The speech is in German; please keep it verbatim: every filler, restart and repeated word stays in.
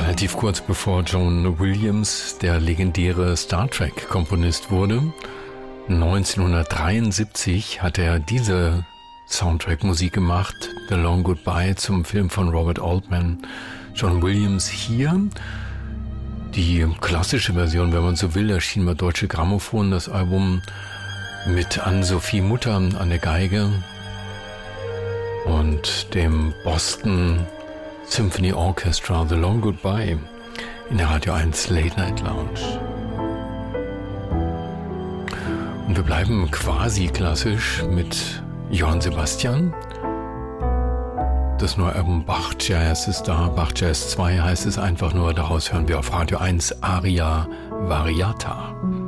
Relativ kurz bevor John Williams der legendäre Star Trek-Komponist wurde, neunzehnhundertdreiundsiebzig, hat er diese Soundtrack-Musik gemacht, The Long Goodbye, zum Film von Robert Altman. John Williams hier, die klassische Version, wenn man so will, erschien bei Deutsche Grammophon, das Album mit Ann-Sophie Mutter an der Geige und dem Boston Symphony Orchestra, The Long Goodbye, in der Radio eins Late Night Lounge. Und wir bleiben quasi klassisch mit Johann Sebastian. Das neue Album Bach Jazz ist da, Bach Jazz zwei heißt es einfach nur, daraus hören wir auf Radio eins Aria Variata.